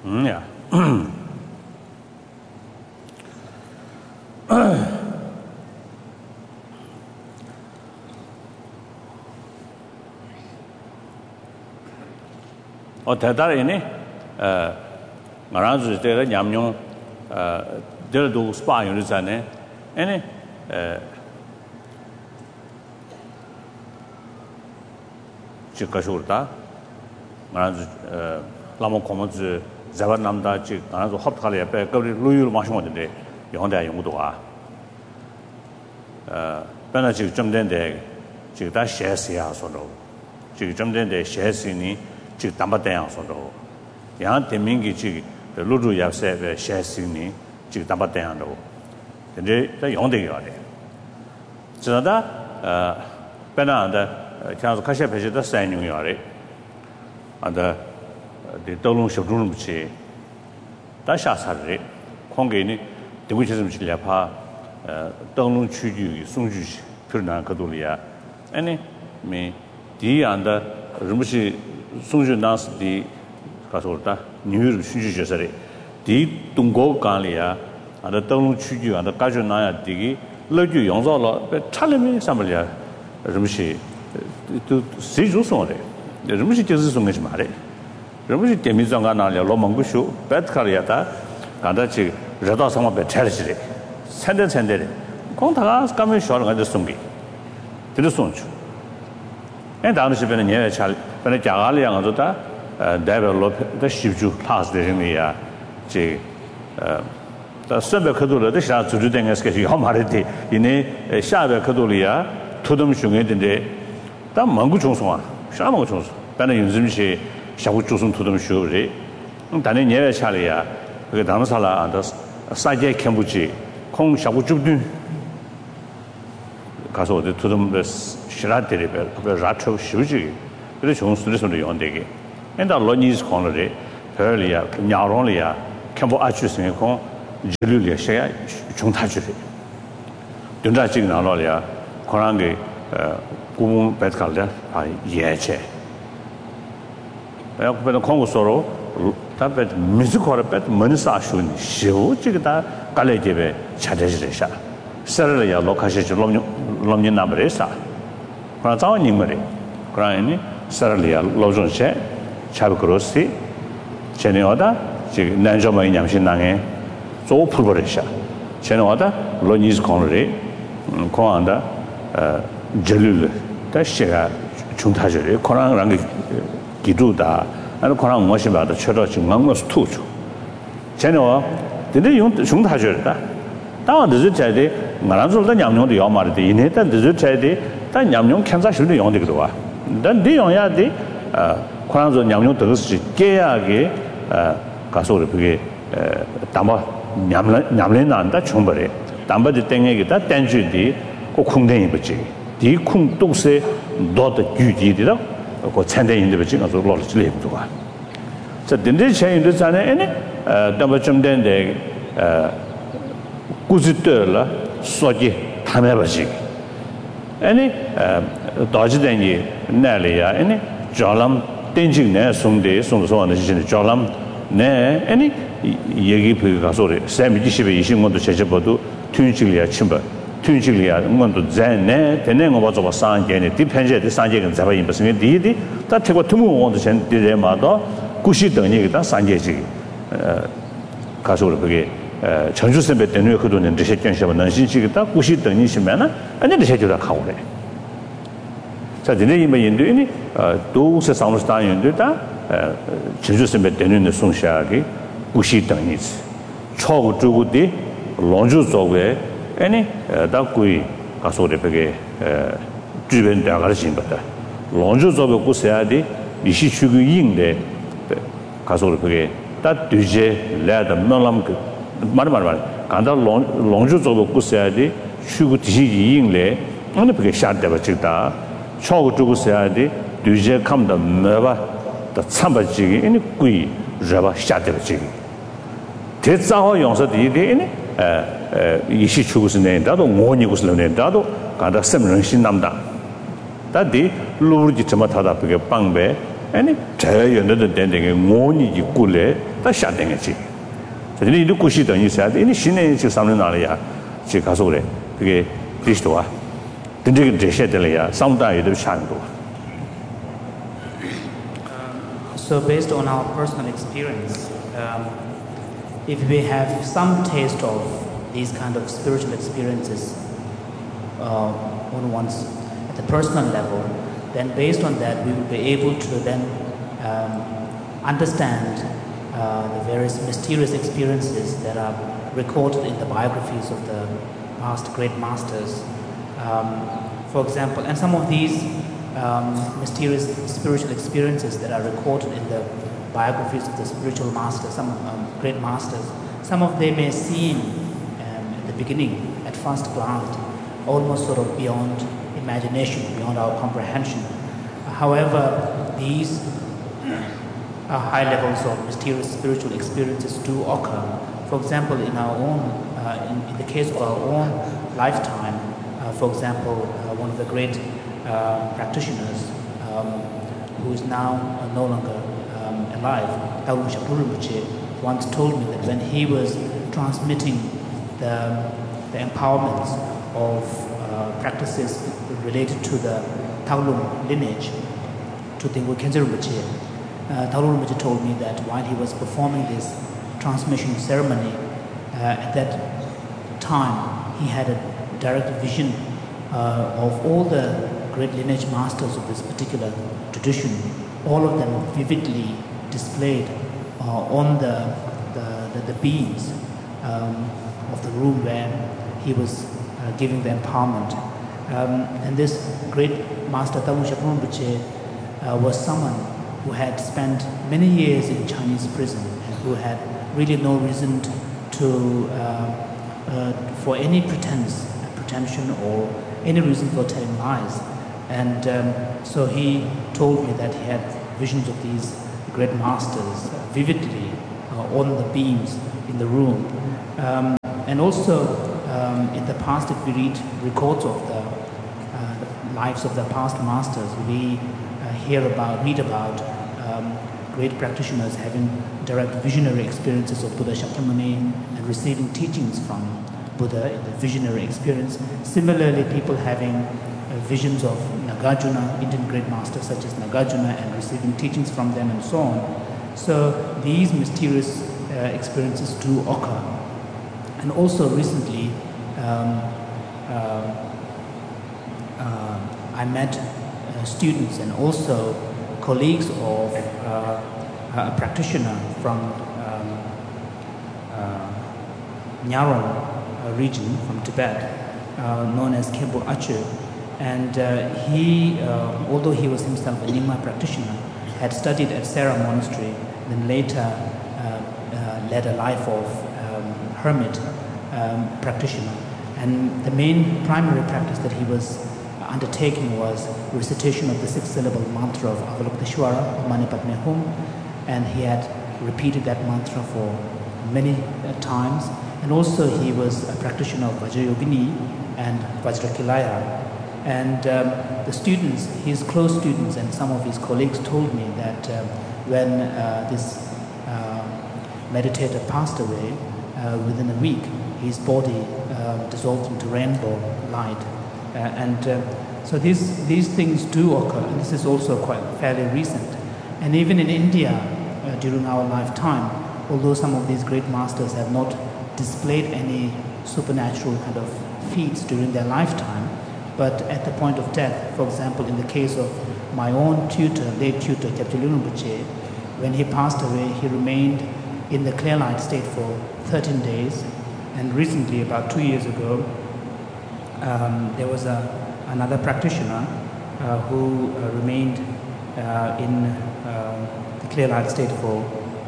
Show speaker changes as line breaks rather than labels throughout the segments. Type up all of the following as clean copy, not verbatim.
Yeah. 대단히네. 말아주 때가 냠뇽 들도 스파 유리잖아요. 아니 지가쇼다. 말아주 라모 코모즈 자반남다 지 말아주 합탈에 옆에 거기 루유를 마시는데 영대 연구도 와.本来就这么点的，就打写诗啊说的，就这么点的写诗呢，就打不这样说的，然后对面的就录入也是个写诗呢，就打不这样的，现在在用的要的，知道的本来的像是开始拍摄的3年要的，的道路修路不去，打下车的，空给呢，对不起什么去来怕。道路区域送去去哪个多里啊？哎呢，没第样的，是不是送去那是的？告诉我的，女人送去就是的。第东国干里啊，的道路区域啊，的感觉那样的，老就用上了，差了没什么了？是不是？都谁就送的？是不是就是送给什么的？是不是店面上干那里老蒙古修，白卡里呀的，干到去热到什么被拆了起来。参的，光他刚没小人就送给，这就送去。哎，当时本来年下，本来家家里样子的，代表老的习俗，他是的人里呀，这到上边可多了，这下组织点个是要买的，因为下边可多了呀，土东熊一点的，但蒙古种送啊，啥蒙古种送，本来有这么些下午就送土东熊的，但那年下来呀，这个当时啦，都三节看不起。空下午就对，告诉我的土东的希腊地里边，不热潮休息，这从苏里说的用的个，人家老年是看了的，河里啊、鸟笼里啊，看不下去生活，热流里些冲他去的，对那这个鸟笼里啊，可能给古蒙白搞的啊野切，要不然看过说了。他把民族考的把门啥说呢？修这个他搞来这边恰恰是啥？啥了呀？老开始就老年那不得啥，可能早年没得，可能呢啥了呀？老中些差不多是，前年我的这个南朝嘛一年是哪个做普不得啥？前年我的老年是考了的，可能的热流了，但是啊，从他这里可能让个记住的。那可能我是把它吃到情况我是吐出，现在我真的用熊他觉得，当然这是在的，我那时候在娘娘的要买的，因为但这是在的，但娘娘看啥手里用这个多啊，但这样呀的，可能说娘娘都是给呀给，告诉我的这个担保娘人难的穷不的，担保的等一个他单据的，我空点也不接，第一空都是多的具体的了。我参点人的不经常说老了之类不多啊，这等这钱有的在呢，那么这么点的估计多了，说的他们不行，导致的你那里呀，叫他们定金呢送的那些叫他们呢，也给朋友说的，3米几1些我都切不都推进来700。推进来啊，我都在呢，但呢我做过3件的，第盘节的3件跟在外不是因为第一的，但听过土木我之前的人嘛到，过去等你给他3件这个，告诉我这个城市身边等于很多人这些建设嘛，能信这个他过去等你什么呢？那这些就在看我嘞，在这里因为应对呢，都是上路大应对的，城市身边等于的送下给过去等一次，超过这个的龙舟作为。到贵告诉我的这个基本大概的行不的，龙舟作为古时候的，一些去个硬的，告诉我的这个，他对接来的没那么个，慢，看到龙舟作为古时候的，去个这些硬的，我们这个下的不知道，超过这个时候的对接看到没吧，的参不这个，因为贵热吧下的不这个，这正好用上第一点呢。一些出国是呢，大都我你国是呢，大都搞到什么人心那么大，但的路就这么他的这个帮呗， 아니 잘 연대도 된게 뭐니 있고래 다 샤댕이지 저들이 이거 고시던 있어야 돼. 이 신의 저 삼는 날이야. 지 가서 그래. 그게 그리스도와 근데 제시되려야 상당히도 샤는 거.
So based on our personal experience, if we have some taste of these kind of spiritual experiences on one's at the personal level, then based on that we will be able to then understand the various mysterious experiences that are recorded in the biographies of the past great masters. For example, and some of these mysterious spiritual experiences that are recorded in the biographies of the spiritual masters, some great masters, some of them may seem at the beginning, at first glance, almost sort of beyond imagination, beyond our comprehension. However, these high levels of mysterious spiritual experiences do occur. For example, in our own, in the case of our own lifetime, for example, one of the great practitioners who is now no longer alive, Taung Shapur Rinpoche, once told me that when he was transmitting the empowerments of practices related to the Taulung lineage to Tengku Khyentse Rinpoche, Taulung Rinpoche told me that while he was performing this transmission ceremony, at that time he had a direct vision of all the great lineage masters of this particular tradition, all of them vividly displayed on the beams of the room where he was giving the empowerment. And this great master Taung Shapur Rinpoche was someone who had spent many years in Chinese prison and who had really no reason to for any pretension or any reason for telling lies. And so he told me that he had visions of these great masters vividly on the beams in the room. And also in the past, if we read records of the lives of the past masters, we read about great practitioners having direct visionary experiences of Buddha Shakyamuni and receiving teachings from Buddha in the visionary experience. Similarly, people having visions of Nagarjuna, Indian great masters such as Nagarjuna, and receiving teachings from them and so on. So these mysterious experiences do occur. And also recently, I met students and also colleagues of a practitioner from Nyaron region from Tibet, known as Khenpo Achu. And he, although he was himself a Nyingma practitioner, had studied at Sera Monastery, then later led a life of hermit practitioner. And the main primary practice that he was undertaking was recitation of the 6-syllable mantra of Avalokiteshvara, Mani Padme Hum, and he had repeated that mantra for many times. And also he was a practitioner of Vajrayogini and Vajrakilaya. And the students, his close students and some of his colleagues told me that when this meditator passed away, within a week, his body dissolved into rainbow light. So these things do occur, and this is also quite fairly recent. And even in India, during our lifetime, although some of these great masters have not displayed any supernatural kind of feats during their lifetime, but at the point of death, for example, in the case of my own tutor, late tutor, Kyabje Lungpa Rinpoche, when he passed away, he remained in the clear light state for 13 days. And recently, about 2 years ago, there was another practitioner who remained in the clear light state for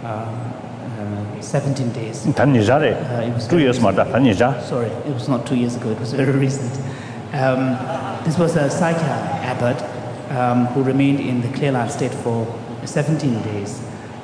17 days.
It was 2 years more.
Sorry, it was not 2 years ago, it was very recent. This was a Sakya abbot who remained in the clear light state for 17 days.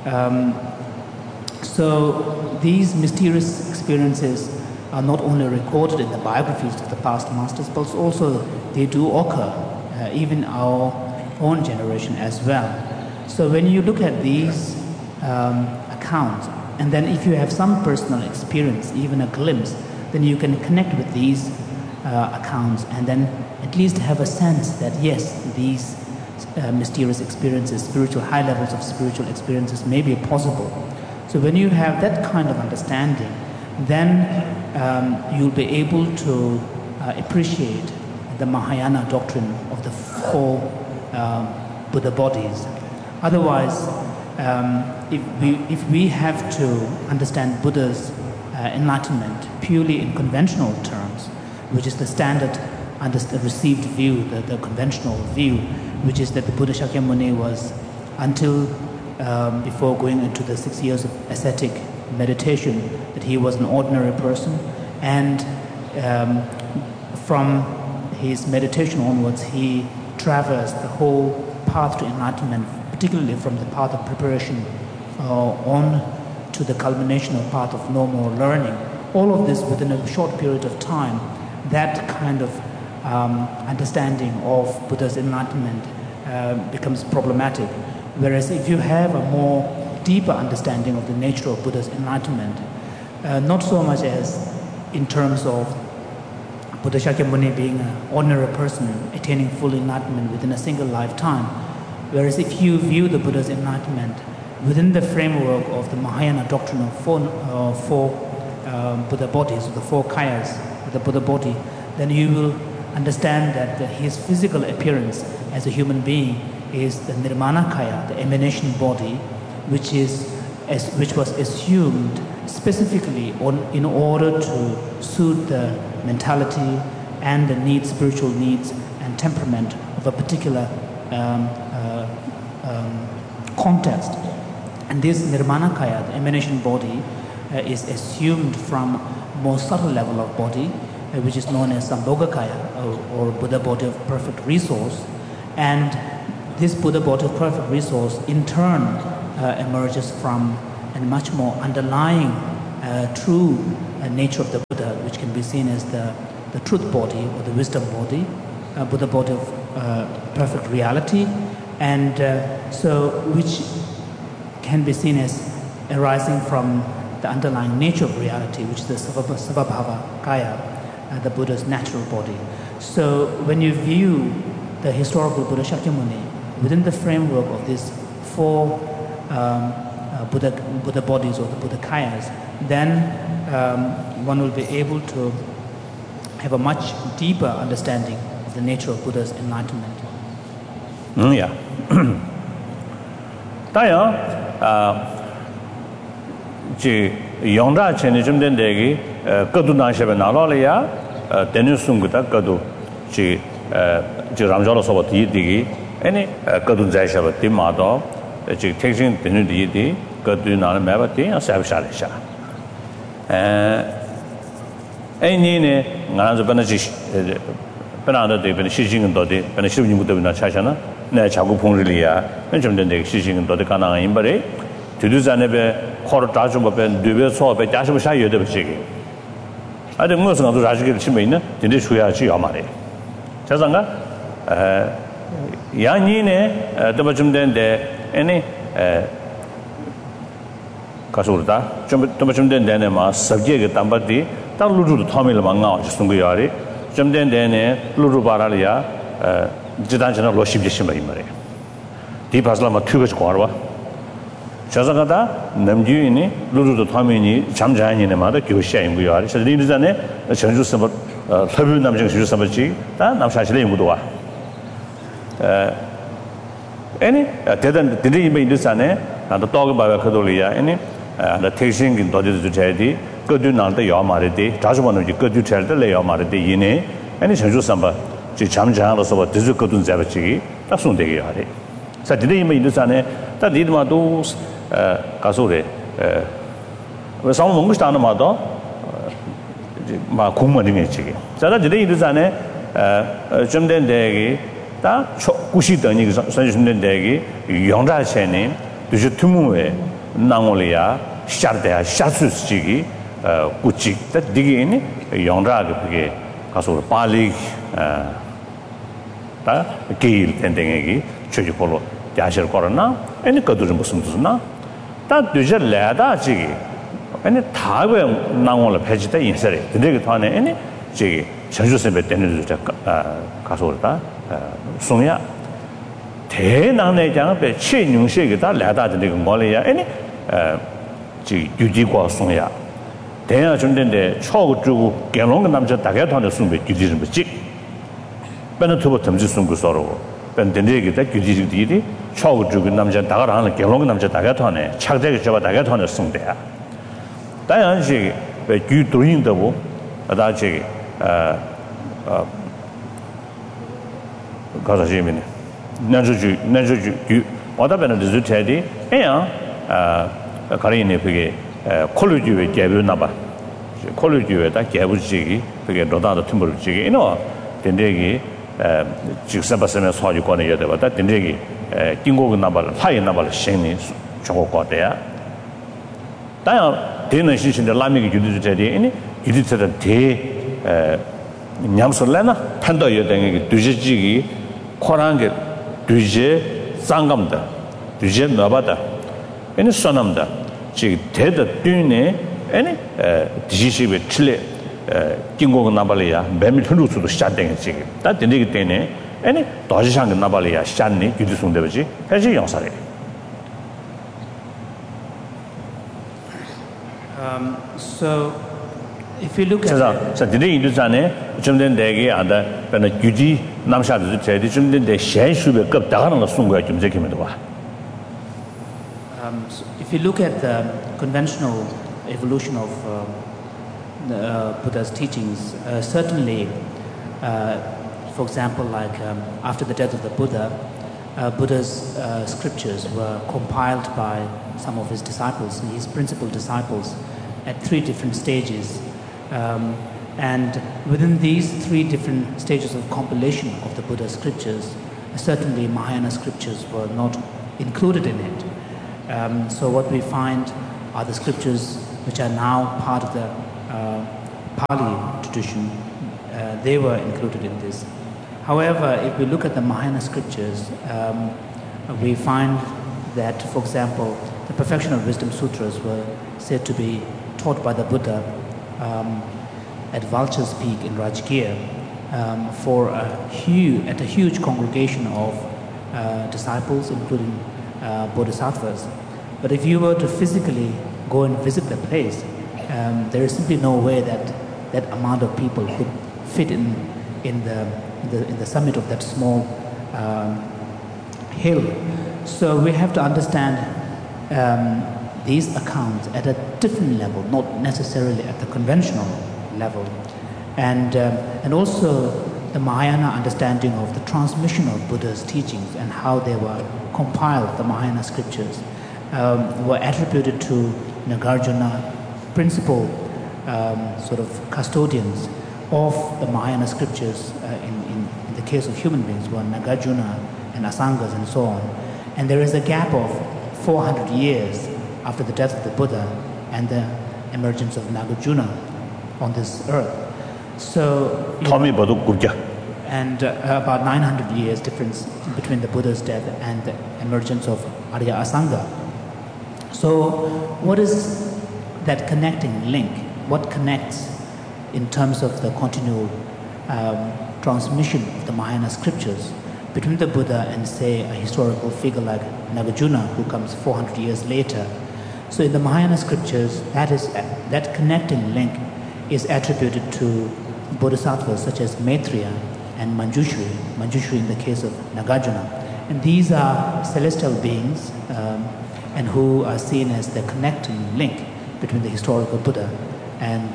So these mysterious experiences are not only recorded in the biographies of the past masters, but also they do occur even our own generation as well. So when you look at these accounts, and then if you have some personal experience, even a glimpse, then you can connect with these accounts and then at least have a sense that yes, these mysterious experiences, high levels of spiritual experiences may be possible. So when you have that kind of understanding, then you'll be able to appreciate the Mahayana doctrine of the four Buddha bodies. Otherwise, if we have to understand Buddha's enlightenment purely in conventional terms, which is the standard received view, the conventional view, which is that the Buddha Shakyamuni was, until before going into the 6 years of ascetic meditation, that he was an ordinary person, and from his meditation onwards he traversed the whole path to enlightenment, particularly from the path of preparation on to the culmination of path of no more learning. All of this within a short period of time. That kind of understanding of Buddha's enlightenment becomes problematic. Whereas if you have a more deeper understanding of the nature of Buddha's enlightenment, not so much as in terms of Buddha Shakyamuni being an ordinary person attaining full enlightenment within a single lifetime, whereas if you view the Buddha's enlightenment within the framework of the Mahayana doctrine of four Buddha bodies, the four kayas of the Buddha body, then you will understand that his physical appearance as a human being is the Nirmana Kaya, the emanation body, which was assumed specifically in order to suit the mentality and the spiritual needs and temperament of a particular context. And this Nirmana Kaya, the emanation body, is assumed from more subtle level of body, which is known as Sambhogakaya, or Buddha body of perfect resource. And this Buddha body of perfect resource in turn emerges from a much more underlying true nature of the Buddha, which can be seen as the truth body or the wisdom body, Buddha body of perfect reality, and so which can be seen as arising from the underlying nature of reality, which is the Svabhava Kaya, the Buddha's natural body. So when you view the historical Buddha Shakyamuni within the framework of these four Buddha bodies or the Buddha Kayas, then one will be able to have a much deeper understanding of the nature of Buddha's enlightenment.
Yeah. Yongda chene jumden degi kadu na shebe nalo le ya tenu sunguta kadu ji ramjalo soba ti digi ene kadu zai shebe ti ma do ji texting tenu di kadu na me ba ti sa sha le sha ni ne ngana zo bana ji bana de bana shi jing do de bana shi jing do na cha sha na ne cha gu pong ri ya ben jumden de shi jing do de kana yin ba re tudu zanebe Kor Tajum Ben Dube saw by Dasham Shayo de Chigi. I think most of the Rajik Chimina did this we are Chiamari. Chazanga Yanine, the Bajum den de any Kasurta, Tomachum den denema, subject Tambati, Taludu Tomil Manga, Sunguyari, Jumden dene, Luru Baralia, Jidanjana Loship Jishimari. Deep Haslama Tubis Quarwa. Chazagada, Namjuini, Lulu Tomini, Chamjani, and mother, Kyosha, we are. So, Lizane, a Chanju Sabat, Tabu Namjan Sabachi, Namshashi Mudua. Any, didn't even do Sane, and the dog by Kadolia, any, the tasting in Dodges to Charity, good do not the Yamarity, Tajman of you could do charity, lay Yamarity, Yene, any Chanju Samba, Chamjan or Sabat, Dizukotun Zavachi, that's no day. So, didn't even do Sane, that did my doors. Kasure some Mungstana Mado Makumaning Chigi. So that today is an Jumden Degi, that Kushitani, Sanjun Degi, Yonda Cheni, Dujutumue, Nangolia, Shardea, Shasus Chigi, Kuchik, that Digini, Yonda Kasur Pali, Gil, Tendegi, Church Polo. 대하실 거라나 아니 그도 좀 무슨 무슨나 다 되저 레다지 아니 다에 나온을 배지다 인설이 근데 그 안에 아니 저기 전주선배 때는 가서 그러다 송야 대난에 장 배 최능식이 다 레다지 그 뭐래야 아니 지 유지과 송야 대야 준는데 초고 주고 개롱 남자 다게 돈을 숨배 유지 좀 지 배는 두번 덤지 숨고 서로 밴드에게 다 규지들이 초고 주고 남자 다가라는 개롱 남자 다게 돈에 착대게 잡아 다게 돈을 숨배야 다양시 왜 규도인도 아다지 가자지면 난주주 어다베는 리즈테디 에야 가리네 그게 콜루지에 개변나봐 콜루지에다 개부지기 그게 로다도 틈벌지기 이노 된대기 직사바스면 소유권에 여대보다 된대기 띵고가 나발 하이 나발 신이 중국과대야 다양 되는 신신의 라미기 유디제디 이니 유디제는 대 냠솔래나 판도 여댕이 두지지기 코란게 두제 상감다 두제 나바다 에니 소남다 지 대다 뒨네 에니 디지시베 칠레 띵고가 나발이야 매밀 흔루수도 시작된 지기 다 되기 때문에 에니 도지상 나발이야 시작네 유디송되지 해지 영사래
So if you look at
자 드네 인도산에 좀된 대게 안다 변은 유지 남샤도 제디 좀된데 셴슈베 급 다가는 거 순거야 좀 제기면도 봐.
If you look at the conventional evolution of Buddha's teachings, certainly, for example, like after the death of the Buddha, Buddha's scriptures were compiled by some of his disciples, his principal disciples, at 3 different stages. And within these 3 different stages of compilation of the Buddha's scriptures, certainly Mahayana scriptures were not included in it. So what we find are the scriptures which are now part of the Pali tradition. They were included in this. However, if we look at the Mahayana scriptures, we find that, for example, the Perfection of Wisdom Sutras were said to be taught by the Buddha at Vulture's Peak in Rajgir at a huge congregation of disciples, including bodhisattvas. But if you were to physically go and visit the place, there is simply no way that that amount of people could fit in the summit of that small hill. So we have to understand these accounts at a different level, not necessarily at the conventional level, and also the Mahayana understanding of the transmission of Buddha's teachings and how they were compiled. The Mahayana scriptures were attributed to Nagarjuna, principal sort of custodians of the Mahayana scriptures. In the case of human beings, were Nagarjuna and Asangas and so on. And there is a gap of 400 years after the death of the Buddha and the emergence of Nagarjuna on this earth. So, and about 900 years difference between the Buddha's death and the emergence of Arya Asanga. So what is that connecting link? What connects in terms of the continual transmission of the Mahayana scriptures between the Buddha and, say, a historical figure like Nagarjuna, who comes 400 years later? So in the Mahayana scriptures, that connecting link is attributed to bodhisattvas such as Maitreya and Manjushri, Manjushri in the case of Nagarjuna. And these are celestial beings and who are seen as the connecting link between the historical Buddha and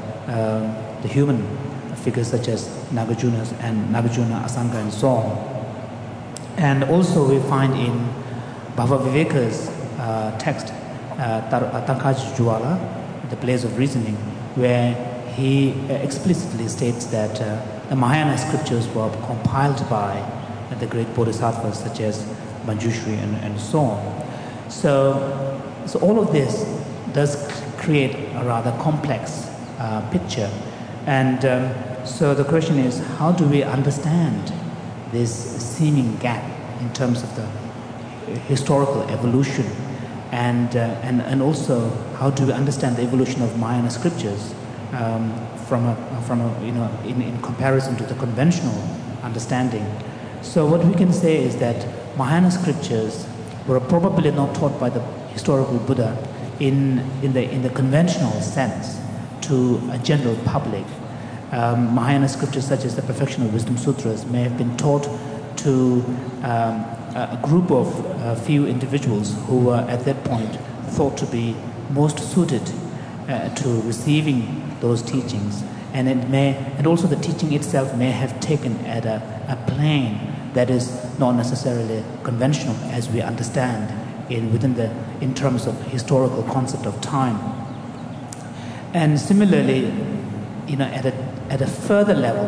the human figures such as Nagarjuna, Asanga, and so on. And also we find in Bhava Viveka's text, Tankaj Jwala, The Blaze of Reasoning, where he explicitly states that the Mahayana scriptures were compiled by the great bodhisattvas such as Manjushri and so on. So all of this does create a rather complex picture. And so the question is, how do we understand this seeming gap in terms of the historical evolution, and also how do we understand the evolution of Mahayana scriptures from a in comparison to the conventional understanding. So what we can say is that Mahayana scriptures were probably not taught by the historical Buddha in the conventional sense to a general public. Mahayana scriptures such as the Perfection of Wisdom Sutras may have been taught to a group of few individuals who were at that point thought to be most suited to receiving those teachings, and also the teaching itself may have taken at a plane that is not necessarily conventional as we understand in terms of historical concept of time. And similarly, at a further level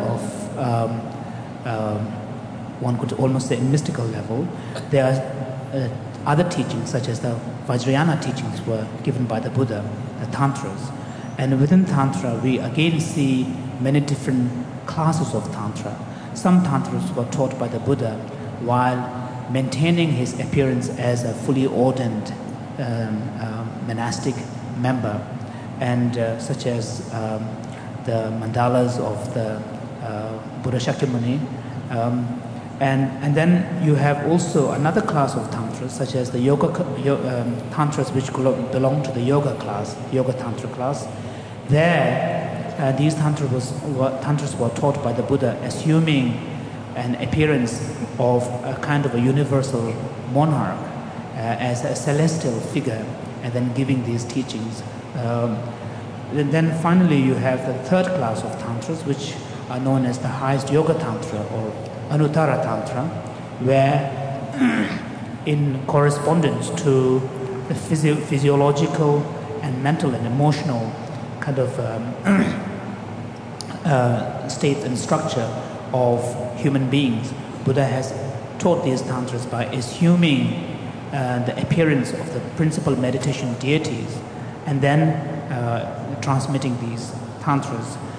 of one could almost say a mystical level, there are other teachings such as the Vajrayana teachings were given by the Buddha, the Tantras. And within Tantra, we again see many different classes of Tantra. Some Tantras were taught by the Buddha while maintaining his appearance as a fully ordained monastic member, and such as the mandalas of the Buddha Shakyamuni. And then you have also another class of tantras, such as the tantras which belong to the yoga tantra class. There, these tantras were taught by the Buddha, assuming an appearance of a kind of a universal monarch as a celestial figure, and then giving these teachings. Then finally, you have the third class of tantras, which are known as the highest yoga tantra or Anuttara Tantra, where in correspondence to the physiological and mental and emotional kind of state and structure of human beings, Buddha has taught these tantras by assuming the appearance of the principal meditation deities, and then transmitting these tantras